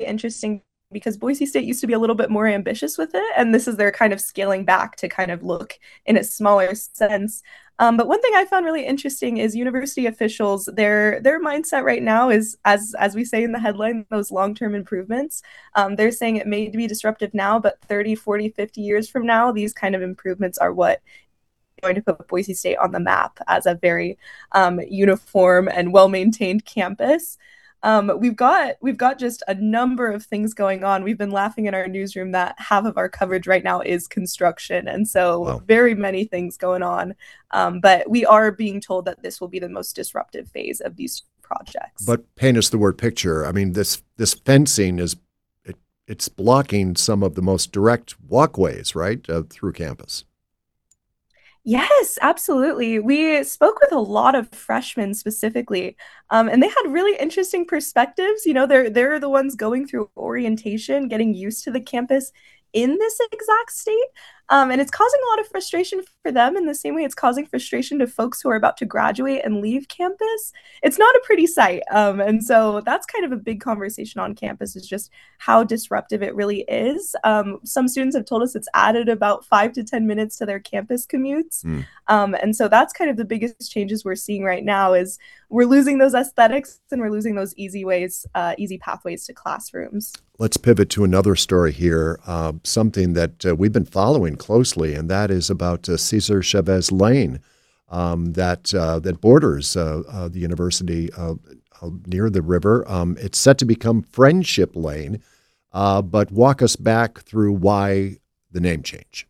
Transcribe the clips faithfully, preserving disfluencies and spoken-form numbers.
interesting because Boise State used to be a little bit more ambitious with it, and this is their kind of scaling back to kind of look in a smaller sense. Um, but one thing I found really interesting is university officials, their their mindset right now is, as as we say in the headline, those long-term improvements. Um, they're saying it may be disruptive now, but thirty, forty, fifty years from now, these kind of improvements are what going to put Boise State on the map as a very um, uniform and well-maintained campus. Um, we've got we've got just a number of things going on. We've been laughing in our newsroom that half of our coverage right now is construction, and so Wow. very many things going on. Um, but we are being told that this will be the most disruptive phase of these projects. But paint us the word picture. I mean, this this fencing is it, it's blocking some of the most direct walkways, right, uh, through campus. Yes, absolutely. We spoke with a lot of freshmen specifically, um, and they had really interesting perspectives. You know, they're they're the ones going through orientation, getting used to the campus in this exact state. Um, and it's causing a lot of frustration for them in the same way it's causing frustration to folks who are about to graduate and leave campus. It's not a pretty sight. Um, and so that's kind of a big conversation on campus is just how disruptive it really is. Um, some students have told us it's added about five to ten minutes to their campus commutes. Hmm. Um, and so that's kind of the biggest changes we're seeing right now is we're losing those aesthetics and we're losing those easy ways, uh, easy pathways to classrooms. Let's pivot to another story here, uh, something that uh, we've been following closely, and that is about uh, Cesar Chavez Lane um, that uh, that borders uh, uh, the university uh, uh, near the river. Um, it's set to become Friendship Lane, uh, but walk us back through why the name change.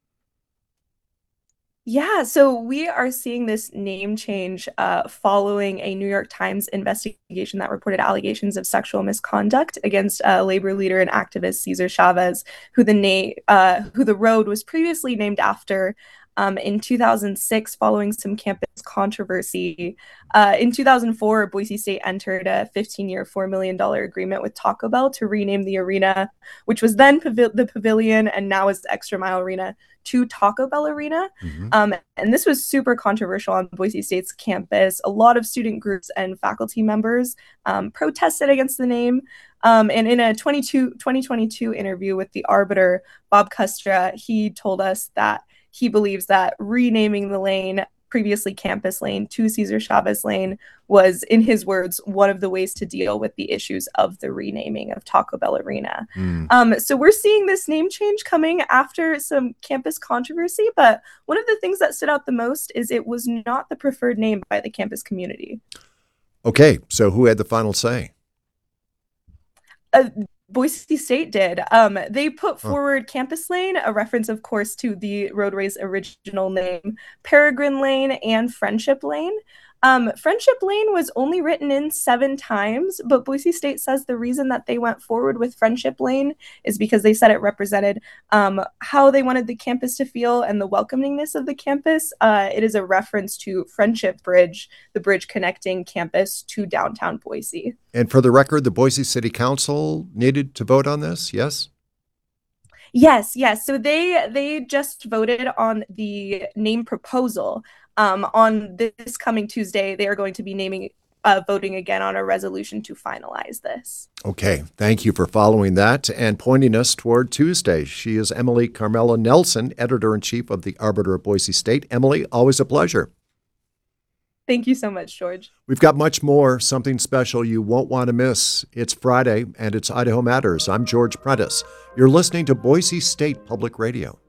Yeah, so we are seeing this name change uh, following a New York Times investigation that reported allegations of sexual misconduct against uh, labor leader and activist Cesar Chavez, who the name, uh, who the road was previously named after. Um, in two thousand six, following some campus controversy. Uh, in two thousand four, Boise State entered a fifteen-year, four million dollars agreement with Taco Bell to rename the arena, which was then Pavi- the Pavilion and now is Extra Mile Arena, to Taco Bell Arena. Mm-hmm. Um, and this was super controversial on Boise State's campus. A lot of student groups and faculty members um, protested against the name. Um, and in a twenty twenty-two interview with the Arbiter, Bob Custra, he told us that he believes that renaming the lane, previously Campus Lane, to Cesar Chavez Lane was, in his words, one of the ways to deal with the issues of the renaming of Taco Bell Arena. Mm. Um, so we're seeing this name change coming after some campus controversy, but one of the things that stood out the most is it was not the preferred name by the campus community. Okay, so who had the final say? Uh, Boise State did. Um, they put Huh. forward Campus Lane, a reference, of course, to the roadway's original name, Peregrine Lane, and Friendship Lane. Um, Friendship Lane was only written in seven times, but Boise State says the reason that they went forward with Friendship Lane is because they said it represented um, how they wanted the campus to feel and the welcomingness of the campus. Uh, it is a reference to Friendship Bridge, the bridge connecting campus to downtown Boise. And for the record, the Boise City Council needed to vote on this, yes? Yes, yes. So they they just voted on the name proposal. Um, on this coming Tuesday, they are going to be naming, uh, voting again on a resolution to finalize this. Okay, thank you for following that and pointing us toward Tuesday. She is Emily Carmela Nelson, editor-in-chief of the Arbiter of Boise State. Emily, always a pleasure. Thank you so much, George. We've got much more, something special you won't want to miss. It's Friday, and it's Idaho Matters. I'm George Prentice. You're listening to Boise State Public Radio.